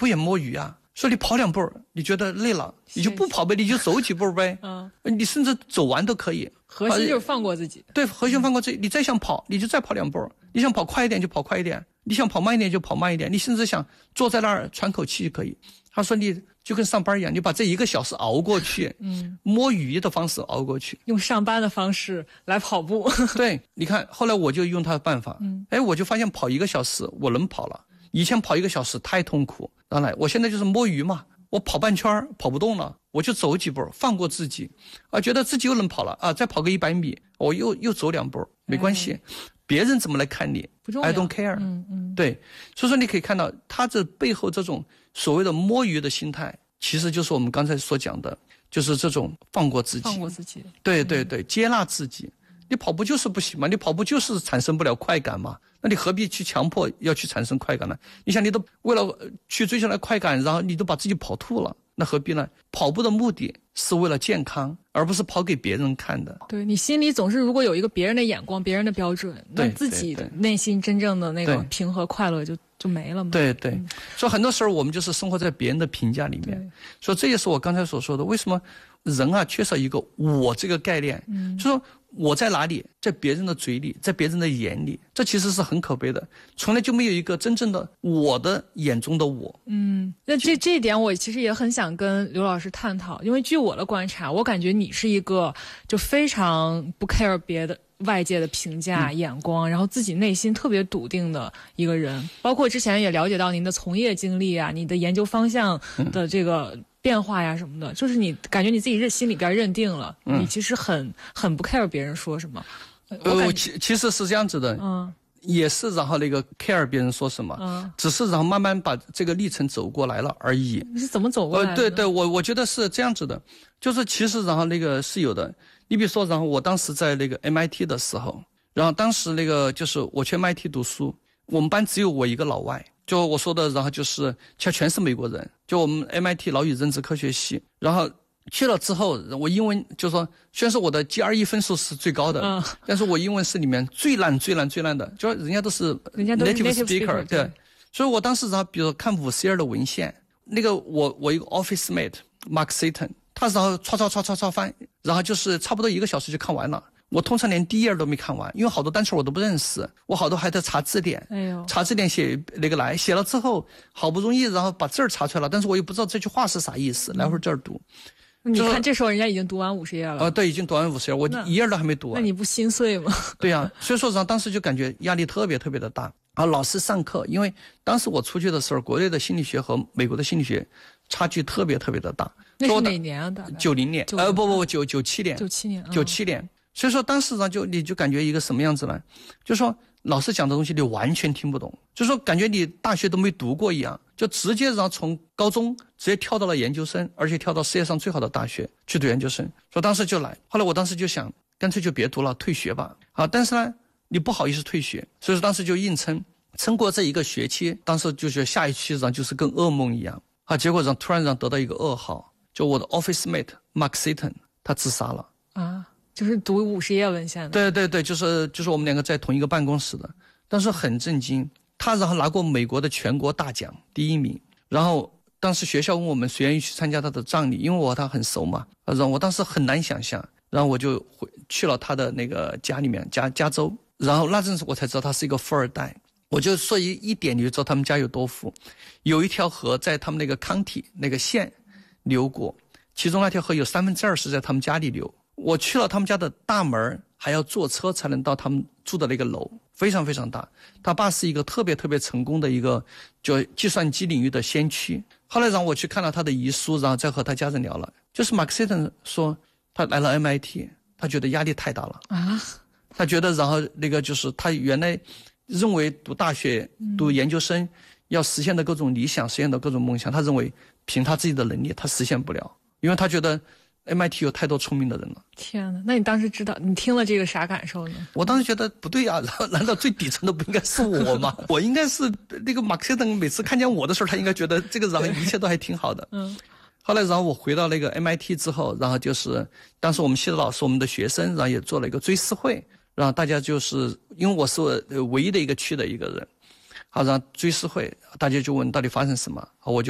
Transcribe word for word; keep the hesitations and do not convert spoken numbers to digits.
不也摸鱼啊？说你跑两步，你觉得累了，你就不跑呗，你就走几步呗。嗯，你甚至走完都可以。 核心就是放过自己。 对，核心放过自己。你再想跑，你就再跑两步；你想跑快一点就跑快一点；你想跑慢一点就跑慢一点；你甚至想坐在那儿喘口气就可以。他说你就跟上班一样，你把这一个小时熬过去，嗯，摸鱼的方式熬过去， 用上班的方式来跑步。 对，你看后来我就用他的办法，嗯，哎，我就发现跑一个小时我能跑了。以前跑一个小时太痛苦，当然我现在就是摸鱼嘛，我跑半圈跑不动了，我就走几步，放过自己，啊，觉得自己又能跑了啊，再跑个一百米，我又又走两步，没关系，哎、别人怎么来看你不重要 ，I don't care， 嗯嗯， 对，所以说你可以看到他这背后这种所谓的摸鱼的心态，其实就是我们刚才所讲的，就是这种放过自己， 放过自己， 对对对，嗯、接纳自己。你跑步就是不行嘛，你跑步就是产生不了快感嘛，那你何必去强迫要去产生快感呢？你想你都为了去追求那快感，然后你都把自己跑吐了，那何必呢？跑步的目的是为了健康，而不是跑给别人看的。 对，你心里总是如果有一个别人的眼光，别人的标准，那自己内心真正的那个平和快乐就就没了嘛。 对对、嗯，所以很多时候我们就是生活在别人的评价里面，所以这也是我刚才所说的，为什么人啊缺少一个我这个概念，嗯，就说我在哪里，在别人的嘴里，在别人的眼里，这其实是很可悲的，从来就没有一个真正的我的眼中的我。 嗯，那这这一点我其实也很想跟刘老师探讨，因为据我的观察，我感觉你是一个就非常不 care 别的外界的评价、嗯、眼光，然后自己内心特别笃定的一个人。包括之前也了解到您的从业经历啊，你的研究方向的这个变化呀什么的，嗯、就是你感觉你自己认心里边认定了，嗯、你其实很很不 care 别人说什么。 呃，其其实是这样子的，嗯，也是然后那个 care 别人说什么，嗯，只是然后慢慢把这个历程走过来了而已。 你是怎么走过来的？ 呃，对对，我我觉得是这样子的，就是其实然后那个是有的。你比如说，然后我当时在那个 M I T 的时候，然后当时那个就是我去 M I T 读书，我们班只有我一个老外，就我说的，然后就是其实全是美国人，就我们 M I T 脑与认知科学系，然后去了之后，我英文就说，虽然说我的 G R E 分数是最高的，嗯，但是我英文是里面最烂最烂最烂的，就人家都是 native speaker， 对，所以我当时然后比如说看五十页的文献，那个我我一个 office mate Mark Seaton， 他然后刷刷刷刷刷翻，然后就是差不多一个小时就看完了。我通常连第一页都没看完，因为好多单词我都不认识，我好多还得查字典，哎呦，查字典写那个来，写了之后好不容易然后把字儿查出来了，但是我又不知道这句话是啥意思，来回这儿读。 你看这时候人家已经读完五十页了。 呃，对，已经读完五十页，我一页都还没读完。 那你不心碎吗？ 对呀、啊，所以说然后当时就感觉压力特别特别的大。然后老师上课，因为当时我出去的时候，国内的心理学和美国的心理学差距特别特别的大。 那是哪年啊？大概九零年，呃，不不不，九九七年， 九七年， 九七年。所以说当时呢，就你就感觉一个什么样子呢？就说老师讲的东西你完全听不懂，就说感觉你大学都没读过一样，就直接然后从高中直接跳到了研究生，而且跳到世界上最好的大学去读研究生。所以当时就来，后来我当时就想，干脆就别读了，退学吧。好，但是呢，你不好意思退学，所以说当时就硬撑，撑过这一个学期，当时就觉得下一期上就是跟噩梦一样。啊，结果让突然让得到一个噩耗，就我的 office mate Mark Seaton 他自杀了啊。就是读五十页文献的， 对对对，就是就是我们两个在同一个办公室的，但是很震惊，他然后拿过美国的全国大奖第一名，然后当时学校问我们谁愿意去参加他的葬礼，因为我和他很熟嘛，然后我当时很难想象，然后我就回去了他的那个家里面，加加州，然后那阵子我才知道他是一个富二代，我就说一一点你就知道他们家有多富，有一条河在他们那个康体那个县流过，其中那条河有三分之二是在他们家里流。我去了他们家的大门，还要坐车才能到他们住的那个楼，非常非常大。他爸是一个特别特别成功的一个就计算机领域的先驱。后来让我去看了他的遗书，然后再和他家人聊了。就是 Mark Seaton 说他来了 M I T， 他觉得压力太大了啊，他觉得然后那个就是他原来认为读大学、读研究生要实现的各种理想、实现的各种梦想，他认为凭他自己的能力他实现不了，因为他觉得M I T 有太多聪明的人了。 天哪，那你当时知道你听了这个啥感受呢？ 我当时觉得不对啊，然后难道最底层的不应该是我吗？我应该是那个马克思等每次看见我的时候，他应该觉得这个然后一切都还挺好的。嗯。后来然后我回到那个 M I T 之后，然后就是当时我们系的老师我们的学生，然后也做了一个追思会，然后大家就是因为我是唯一的一个去的一个人，好，然后追思会大家就问到底发生什么，我就